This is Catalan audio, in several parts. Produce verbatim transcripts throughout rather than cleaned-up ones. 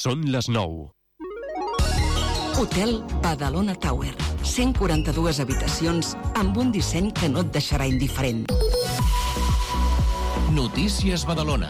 Són les nou. Hotel Badalona Tower. cent quaranta-dues habitacions amb un disseny que no et deixarà indiferent. Notícies Badalona.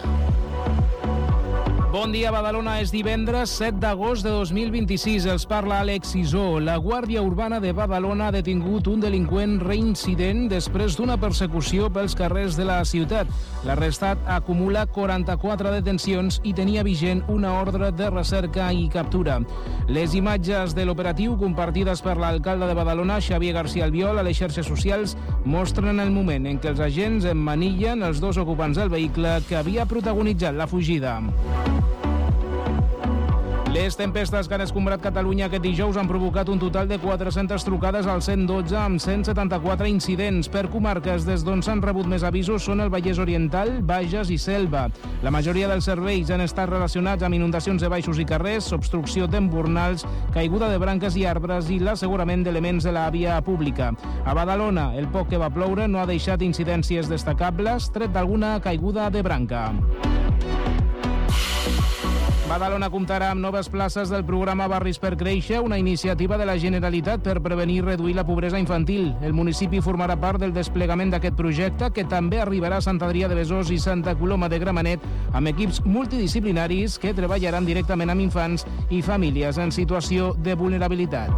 Bon dia, Badalona. És divendres set d'agost de dos mil vint-i-sis. Els parla Àlex Isó. La Guàrdia Urbana de Badalona ha detingut un delinqüent reincident després d'una persecució pels carrers de la ciutat. L'arrestat acumula quaranta-quatre detencions i tenia vigent una ordre de recerca i captura. Les imatges de l'operatiu, compartides per l'alcalde de Badalona, Xavier García Albiol, a les xarxes socials, mostren el moment en què els agents emmanillen els dos ocupants del vehicle que havia protagonitzat la fugida. Les tempestes que han escombrat Catalunya aquest dijous han provocat un total de quatre-centes trucades al cent dotze amb cent setanta-quatre incidents. Per comarques des d'on s'han rebut més avisos són el Vallès Oriental, Bages i Selva. La majoria dels serveis han estat relacionats amb inundacions de baixos i carrers, obstrucció d'embornals, caiguda de branques i arbres i l'assegurament d'elements de la via pública. A Badalona, el poc que va ploure no ha deixat incidències destacables, tret d'alguna caiguda de branca. Badalona comptarà amb noves places del programa Barris per Créixer, una iniciativa de la Generalitat per prevenir i reduir la pobresa infantil. El municipi formarà part del desplegament d'aquest projecte, que també arribarà a Sant Adrià de Besòs i Santa Coloma de Gramenet, amb equips multidisciplinaris que treballaran directament amb infants i famílies en situació de vulnerabilitat.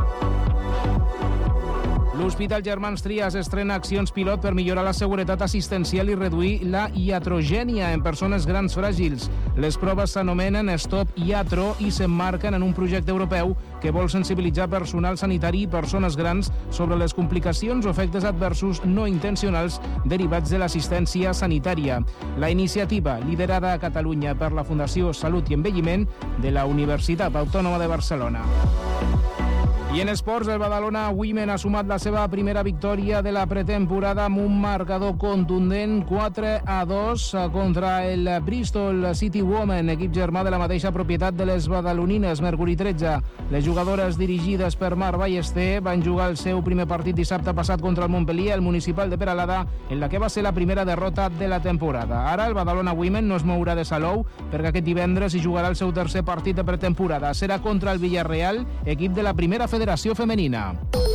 L'Hospital Germans Trias estrena accions pilot per millorar la seguretat assistencial i reduir la iatrogènia en persones grans fràgils. Les proves s'anomenen Stop Iatro i s'emmarquen en un projecte europeu que vol sensibilitzar personal sanitari i persones grans sobre les complicacions o efectes adversos no intencionals derivats de l'assistència sanitària. La iniciativa, liderada a Catalunya per la Fundació Salut i Envelliment de la Universitat Autònoma de Barcelona. I en esports, el Badalona Women ha sumat la seva primera victòria de la pretemporada amb un marcador contundent quatre a dos contra el Bristol City Women, equip germà de la mateixa propietat de les badalonines, Mercuri tretze. Les jugadores dirigides per Mar Ballester van jugar el seu primer partit dissabte passat contra el Montpellier, el municipal de Peralada, en la que va ser la primera derrota de la temporada. Ara el Badalona Women no es mourà de Salou perquè aquest divendres hi jugarà el seu tercer partit de pretemporada. Serà contra el Villarreal, equip de la primera Federació Femenina.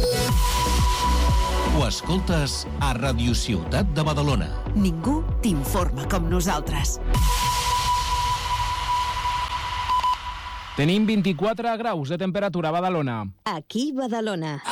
Ho escoltes a Ràdio Ciutat de Badalona. Ningú t'informa com nosaltres. Tenim vint-i-quatre graus de temperatura a Badalona. Aquí Badalona.